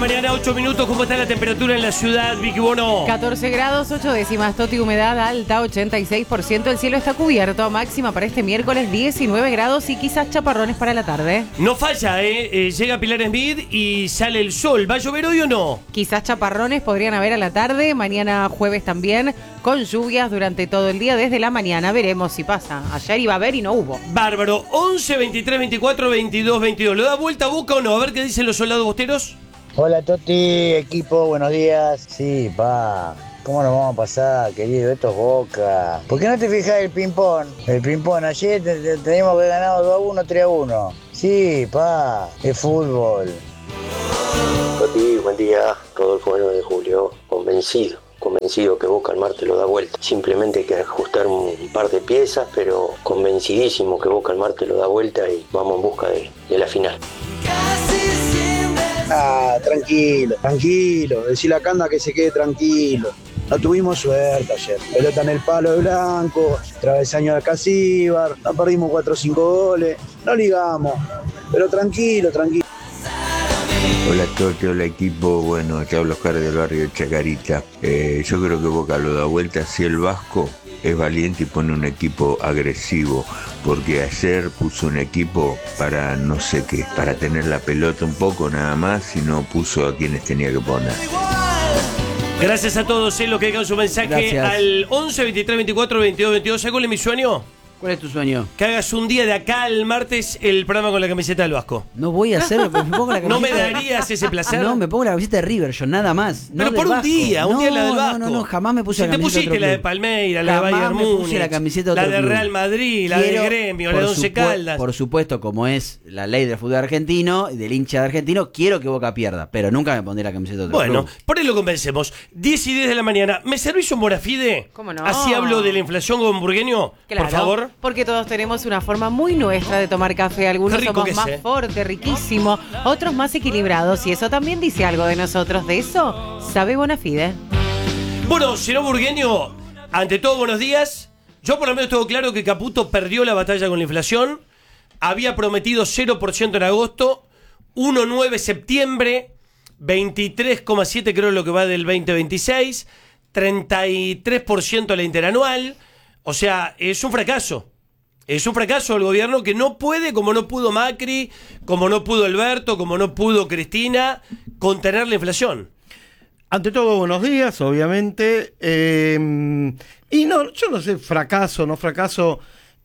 mañana, 8 minutos. ¿Cómo está la temperatura en la ciudad, Vicky Bono? 14 grados, 8 décimas. Toti, humedad alta, 86%. El cielo está cubierto. Máxima para este miércoles, 19 grados y quizás chaparrones para la tarde. No falla, llega Pilar Smith y sale el sol. ¿Va a llover hoy o no? Quizás chaparrones podrían haber a la tarde. Mañana jueves también, con lluvias durante todo el día desde la mañana. Veremos si pasa. Ayer iba a haber y no hubo. Bárbaro. 11, 23, 24, 22, 22. ¿Lo da vuelta a Boca o no? A ver qué dicen los soldados bosteros. Hola Toti, equipo, buenos días. Sí, pa, ¿cómo nos vamos a pasar, querido? Esto es Boca. ¿Por qué no te fijas el ping-pong? El ping-pong, ayer teníamos que ganar 2-1, 3-1. Sí, pa, es fútbol. Toti, buen día. Rodolfo 9 de julio, convencido que Boca al martes lo da vuelta. Simplemente hay que ajustar un par de piezas, pero convencidísimo que Boca al martes lo da vuelta y vamos en busca de la final. Ah, tranquilo. Decile a Canda que se quede tranquilo. No tuvimos suerte ayer. Pelota en el palo de Blanco, travesaño de Casíbar, no perdimos 4 o 5 goles, no ligamos. Pero tranquilo. Hola Toti, hola equipo, bueno, acá hablo Oscar del barrio de Chacarita. Yo creo que Boca lo da vuelta si el Vasco es valiente y pone un equipo agresivo, porque ayer puso un equipo para no sé qué, para tener la pelota un poco nada más y no puso a quienes tenía que poner. Gracias a todos, lo que dejan su mensaje. Gracias. Al 11, 23, 24, 22, 22. ¿Sabes cuál es mi sueño? ¿Cuál es tu sueño? Que hagas un día de acá al martes el programa con la camiseta del Vasco. No voy a hacerlo, pero me pongo la camiseta. ¿No me darías ese placer? No, me pongo la camiseta de River, yo nada más. Pero por un día, la del Vasco. No, jamás me puse la camiseta. Si te pusiste la de Palmeiras, la de Bayern Múnich, la de Real Madrid, la de Gremio, la de Once Caldas. Por supuesto, como es la ley del fútbol argentino y del hincha de argentino, quiero que Boca pierda, pero nunca me pondré la camiseta de otro club. Por ahí lo convencemos. 10 y 10 de la mañana. ¿Me servís un Bonafide? ¿Cómo no? Así hablo de la inflación con Burgueño, claro, por favor. Porque todos tenemos una forma muy nuestra de tomar café. Algunos somos más fuertes, riquísimo, otros más equilibrados. Y eso también dice algo de nosotros. De eso sabe Bonafide. Bueno, señor Burgueño, ante todo, buenos días. Yo por lo menos tengo claro que Caputo perdió la batalla con la inflación. Había prometido 0% en agosto, 1,9 septiembre, 23,7 creo lo que va del 2026, 33% la interanual. O sea, es un fracaso. Es un fracaso del gobierno que no puede, como no pudo Macri, como no pudo Alberto, como no pudo Cristina, contener la inflación. Ante todo, buenos días, obviamente. Y no, yo no sé, fracaso, no fracaso.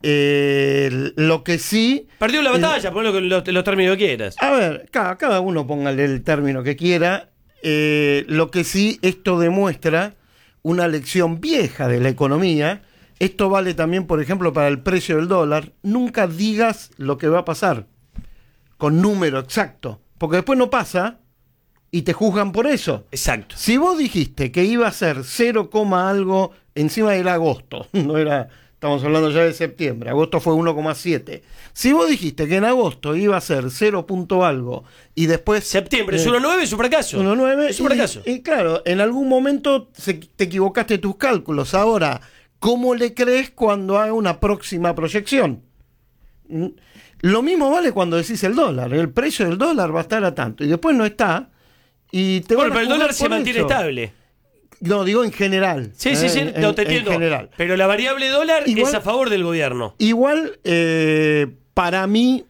Lo que sí... Perdió la batalla, ponlo los términos que quieras. A ver, cada uno póngale el término que quiera. Lo que sí, esto demuestra una lección vieja de la economía. Esto vale también, por ejemplo, para el precio del dólar. Nunca digas lo que va a pasar con número exacto, porque después no pasa y te juzgan por eso. Exacto. Si vos dijiste que iba a ser 0, algo encima del agosto, no era, estamos hablando ya de septiembre, agosto fue 1,7. Si vos dijiste que en agosto iba a ser 0 algo y después... Septiembre es 1,9, es un fracaso. 1,9 es un fracaso. Y claro, en algún momento te equivocaste tus cálculos. Ahora... ¿cómo le crees cuando haga una próxima proyección? Lo mismo vale cuando decís el dólar. El precio del dólar va a estar a tanto. Y después no está. Y te pero el dólar se mantiene estable. No, digo en general. Sí, no te entiendo. En general. Pero la variable dólar es a favor del gobierno. Igual, para mí,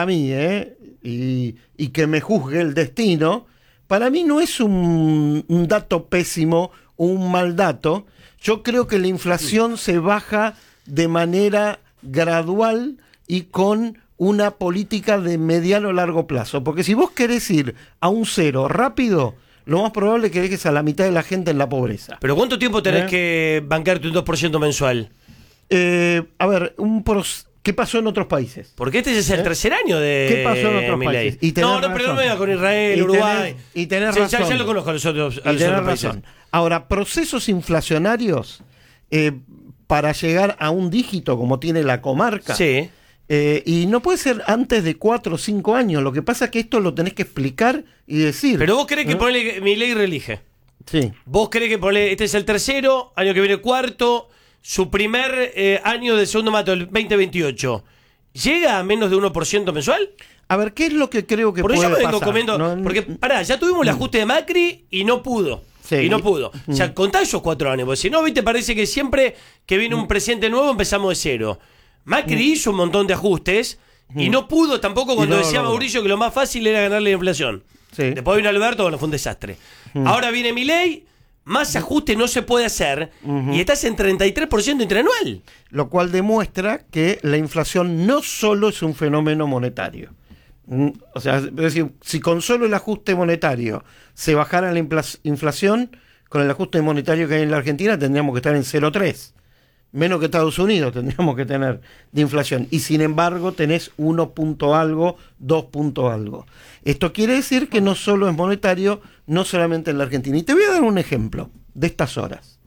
y que me juzgue el destino, para mí no es un dato pésimo o un mal dato. Yo creo que la inflación se baja de manera gradual y con una política de mediano o largo plazo. Porque si vos querés ir a un 0 rápido, lo más probable es que dejes a la mitad de la gente en la pobreza. ¿Pero cuánto tiempo tenés que bancarte un 2% mensual? A ver, ¿qué pasó en otros países? Porque este es el tercer año de ¿qué pasó en otros países? Pero no me digas con Israel, Uruguay. Y tenés razón. Ya lo conozco a los otros países. Ahora, procesos inflacionarios para llegar a un dígito como tiene la comarca. Sí. Y no puede ser antes de 4 o 5 años. Lo que pasa es que esto lo tenés que explicar y decir. Pero vos creés que Milei reelige. Sí. Vos creés que este es el tercero, año que viene cuarto, su primer año de segundo mandato, el 2028. ¿Llega a menos de 1% mensual? A ver, ¿qué es lo que creo que porque puede yo me vengo pasar? comiendo. No, porque, pará, ya tuvimos el ajuste de Macri y no pudo. Sí. Y no pudo. O sea, contá esos 4 años. Porque si no, viste, parece que siempre que viene un presidente nuevo empezamos de cero. Macri hizo un montón de ajustes y no pudo tampoco cuando decía Mauricio que lo más fácil era ganarle la inflación. Sí. Después vino Alberto, bueno, fue un desastre. Ahora viene Milei, más ajuste no se puede hacer y estás en 33% interanual. Lo cual demuestra que la inflación no solo es un fenómeno monetario. O sea, es decir, si con solo el ajuste monetario se bajara la inflación, con el ajuste monetario que hay en la Argentina tendríamos que estar en 0,3. Menos que Estados Unidos tendríamos que tener de inflación. Y sin embargo tenés 1 punto algo, 2 punto algo. Esto quiere decir que no solo es monetario, no solamente en la Argentina. Y te voy a dar un ejemplo de estas horas.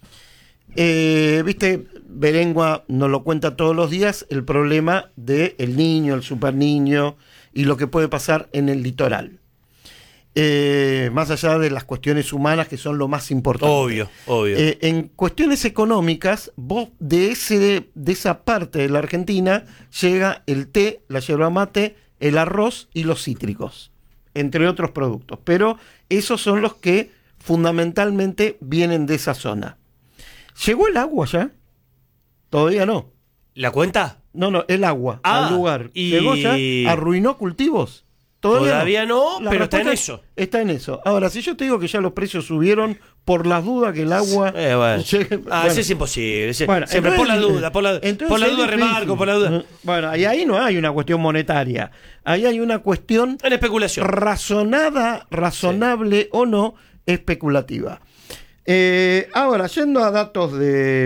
Viste, Berengua nos lo cuenta todos los días, el problema del niño, el super niño y lo que puede pasar en el litoral. Más allá de las cuestiones humanas que son lo más importante. Obvio. En cuestiones económicas, vos de esa parte de la Argentina llega el té, la yerba mate, el arroz y los cítricos, entre otros productos. Pero esos son los que fundamentalmente vienen de esa zona. ¿Llegó el agua ya? Todavía no. ¿La cuenta? No, el agua al lugar. y- ¿Llegó ya? ¿Arruinó cultivos? Todavía no, La pero está en respuesta eso. Está en eso. Ahora, si yo te digo que ya los precios subieron por las dudas que el agua Bueno. llegue- bueno. Eso es imposible. Bueno, Siempre por la entonces, duda, por la entonces duda es difícil. remarco, por la duda. Bueno, y ahí no hay una cuestión monetaria. Ahí hay una cuestión En especulación. razonable o no, especulativa. Ahora, yendo a datos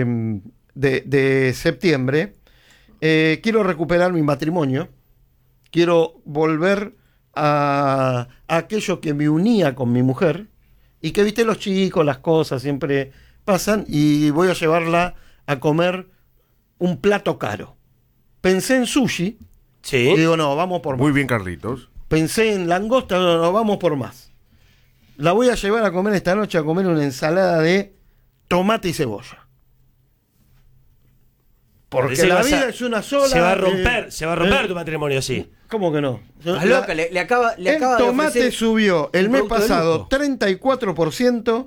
de septiembre, quiero recuperar mi matrimonio. Quiero volver a aquello que me unía con mi mujer y que, viste, los chicos, las cosas siempre pasan, y voy a llevarla a comer un plato caro. Pensé en sushi Sí. y digo, no, vamos por más. Muy bien, Carlitos. Pensé en langosta, no, vamos por más. La voy a llevar a comer esta noche, a comer una ensalada de tomate y cebolla. Porque Parece que la vas vida a- es una sola. Se va a romper, ¿eh? tu matrimonio así. ¿Cómo que no? Estás loca, le acaba El de tomate ofrecer subió el un mes producto de pasado lujo. 34%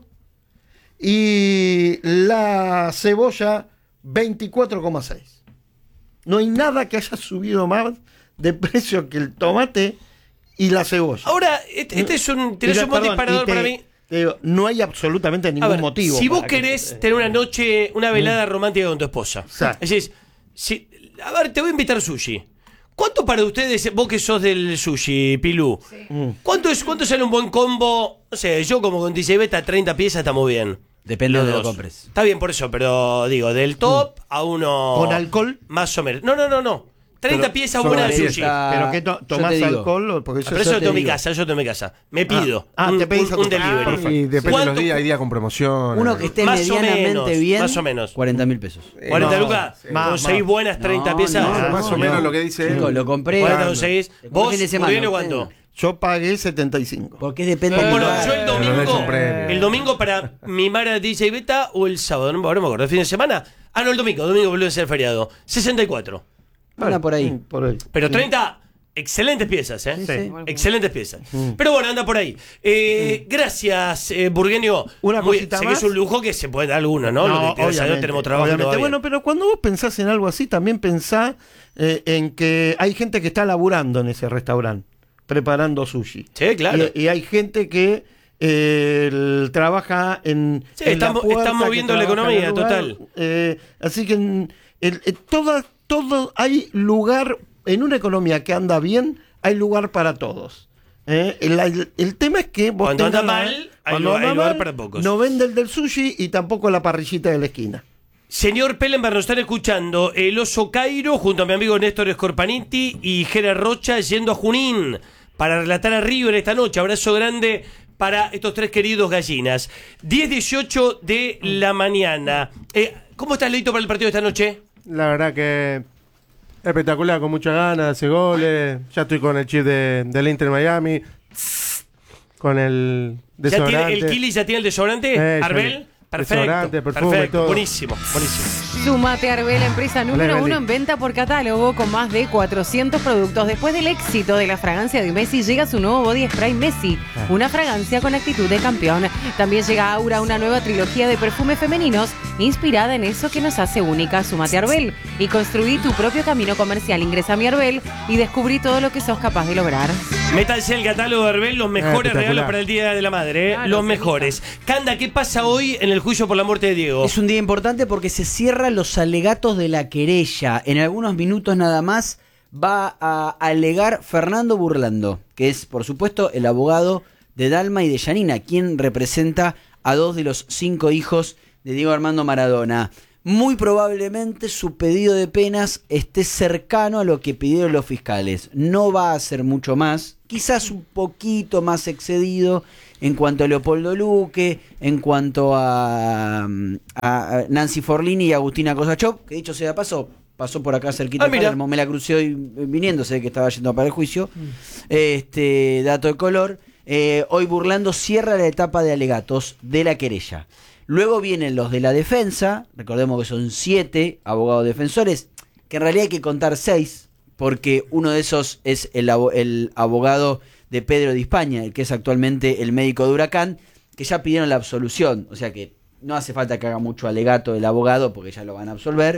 y la cebolla 24,6%. No hay nada que haya subido más de precio que el tomate y la cebolla. Ahora, este es un, tenés un buen Perdón, disparador y te- para mí. te digo, no hay absolutamente A ningún ver, motivo. si vos para que- querés tener una noche, una velada romántica con tu esposa, Exacto. es decir, a ver, te voy a invitar sushi. ¿Cuánto para ustedes, vos que sos del sushi, Pilú? ¿Cuánto sale un buen combo? No sé, yo como con DJ Beta, 30 piezas está muy bien. Depende de Los lo que dos. compres. Está bien por eso, pero digo, del top a uno... ¿Con alcohol? Más o menos. No. 30 piezas buenas de sushi. ¿Pero qué yo tomás te digo. alcohol? Porque Pero eso yo yo te tengo mi digo. casa, yo tengo mi casa. Me pido te pedís a un tu- delivery. perfecto. Y depende de ¿Cuánto los días, hay días con promoción. Uno que esté Más o medianamente menos, bien, más o menos. 40.000 pesos. 40 No, lucas, más, conseguís más. buenas 30 No, piezas. no, Más o menos lo que dice él. Chicos, lo compré. 40 conseguís. Lo compré ¿Vos, fin de semana, Juliano, usted. cuánto? Yo pagué 75. Porque depende del Bueno, lugar. yo Pero el domingo para mimar a DJ Beta o el sábado, no me acuerdo, el fin de semana. No, el domingo volvió a ser feriado. 64. Anda por ahí. Por ahí. Pero 30, excelentes piezas, ¿eh? Sí. Excelentes piezas. Pero bueno, anda por ahí. Gracias, Burgueño. Una cosita sé más. que es un lujo que se puede dar alguno, ¿no? Lo que, gracias a Dios, tenemos trabajo. y nos va bien. Bueno, pero cuando vos pensás en algo así, también pensá en que hay gente que está laburando en ese restaurante, preparando sushi. Sí, claro. Y hay gente que trabaja en. Sí, en la estamos puerta, moviendo que la trabaja en el economía, lugar. total. Así que todo hay lugar en una economía que anda bien, hay lugar para todos. El tema es que vos Cuando anda tengas- mal, hay cuando lugar- anda hay lugar mal, para pocos. no vende el del sushi y tampoco la parrillita de la esquina. Señor Pellenberg, nos están escuchando el Oso Cairo junto a mi amigo Néstor Scorpaniti y Gera Rocha yendo a Junín para relatar a River esta noche. Abrazo grande para estos tres queridos gallinas. 10:18 de la mañana. ¿Cómo estás, Leito, para el partido de esta noche? La verdad que espectacular, con muchas ganas, hace goles. Ya estoy con el chip del Inter Miami. Con el ¿Ya tiene desodorante. el Kili ya tiene el desodorante? Ya ¿Arbel? Perfecto. desodorante, perfume, Perfecto. todo. Buenísimo, buenísimo. Sumate a Arbel, empresa número Vení. 1 en venta por catálogo con más de 400 productos. Después del éxito de la fragancia de Messi, llega su nuevo body spray Messi, una fragancia con actitud de campeón. También llega Aura, una nueva trilogía de perfumes femeninos inspirada en eso que nos hace única. Sumate a Arbel y construí tu propio camino comercial. Ingresa a mi Arbel y descubrí todo lo que sos capaz de lograr. Métanse el catálogo de Arbel, los mejores regalos para el Día de la Madre, Claro, los qué mejores. Canda, ¿qué pasa hoy en el juicio por la muerte de Diego? Es un día importante porque se cierran los alegatos de la querella. En algunos minutos nada más va a alegar Fernando Burlando, que es, por supuesto, el abogado de Dalma y de Yanina, quien representa a 2 de los 5 hijos de Diego Armando Maradona. Muy probablemente su pedido de penas esté cercano a lo que pidieron los fiscales. No va a ser mucho más, quizás un poquito más excedido en cuanto a Leopoldo Luque, en cuanto a Nancy Forlini y Agustina Kosachov, que dicho sea de paso, pasó por acá cerquita de Palermo, me la crucé hoy viniéndose que estaba yendo para el juicio. Dato de color. Hoy Burlando cierra la etapa de alegatos de la querella. Luego vienen los de la defensa, recordemos que son 7 abogados defensores, que en realidad hay que contar 6, porque uno de esos es el abogado de Pedro de España, el que es actualmente el médico de Huracán, que ya pidieron la absolución, o sea que no hace falta que haga mucho alegato el abogado porque ya lo van a absolver.